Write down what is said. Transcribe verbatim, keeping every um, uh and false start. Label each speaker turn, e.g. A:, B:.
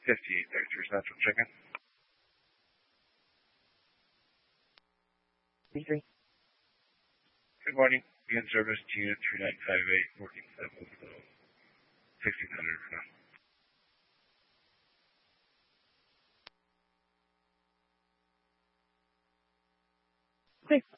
A: fifty-eight thirty-three Central Chicken.
B: thirty-three.
A: Good morning. Begin service to unit three nine five eight, working sample, so sixteen hundred for now.
B: Okay.